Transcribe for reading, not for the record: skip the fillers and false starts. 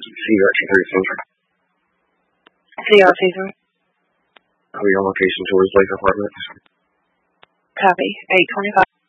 CR 237. CR Fever. Are we on location towards Lake Apartment? Copy. 825.